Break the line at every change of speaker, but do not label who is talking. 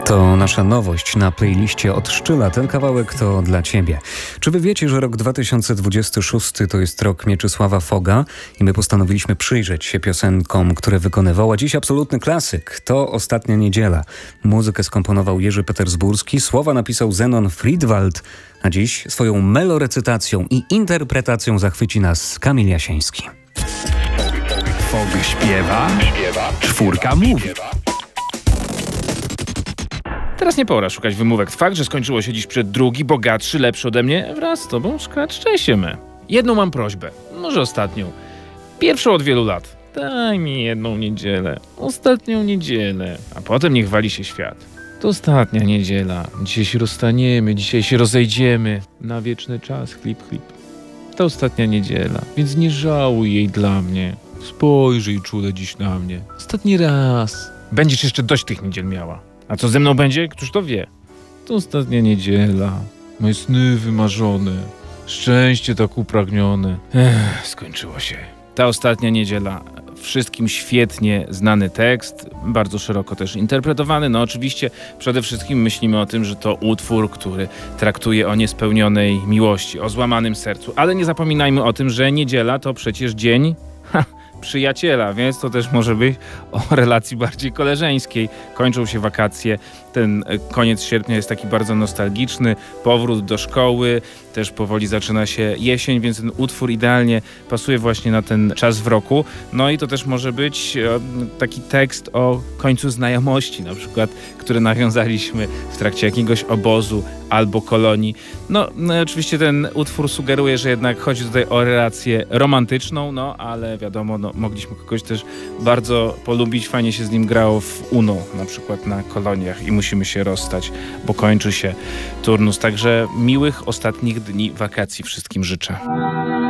To nasza nowość na playliście od Szczyla. Ten kawałek to dla Ciebie. Czy Wy wiecie, że rok 2026 to jest rok Mieczysława Foga i my postanowiliśmy przyjrzeć się piosenkom, które wykonywała. Dziś absolutny klasyk. To Ostatnia niedziela. Muzykę skomponował Jerzy Petersburski, słowa napisał Zenon Friedwald, a dziś swoją melorecytacją i interpretacją zachwyci nas Kamil Jasiński.
Fog śpiewa, czwórka mówi. Teraz nie pora szukać wymówek. Fakt, że skończyło się dziś przed drugi, bogatszy, lepszy ode mnie, wraz z tobą szczęściemy. Jedną mam prośbę, może ostatnią. Pierwszą od wielu lat. Daj mi jedną niedzielę, ostatnią niedzielę, a potem niech wali się świat. To ostatnia niedziela. Dzisiaj się rozstaniemy, dzisiaj się rozejdziemy. Na wieczny czas, chlip. To ostatnia niedziela, więc nie żałuj jej dla mnie. Spojrzyj czule dziś na mnie. Ostatni raz. Będziesz jeszcze dość tych niedziel miała. A co ze mną będzie? Któż to wie? To ostatnia niedziela. Moje sny wymarzone. Szczęście tak upragnione. Skończyło się. Ta ostatnia niedziela. Wszystkim świetnie znany tekst, bardzo szeroko też interpretowany. No oczywiście przede wszystkim myślimy o tym, że to utwór, który traktuje o niespełnionej miłości, o złamanym sercu. Ale nie zapominajmy o tym, że niedziela to przecież dzień przyjaciela, więc to też może być o relacji bardziej koleżeńskiej. Kończą się wakacje, ten koniec sierpnia jest taki bardzo nostalgiczny, powrót do szkoły, też powoli zaczyna się jesień, więc ten utwór idealnie pasuje właśnie na ten czas w roku. No i to też może być taki tekst o końcu znajomości, na przykład, które nawiązaliśmy w trakcie jakiegoś obozu albo kolonii. No oczywiście ten utwór sugeruje, że jednak chodzi tutaj o relację romantyczną, no ale wiadomo, mogliśmy kogoś też bardzo polubić, fajnie się z nim grało w Uno, na przykład na koloniach i musimy się rozstać, bo kończy się turnus. Także miłych ostatnich dni wakacji wszystkim życzę.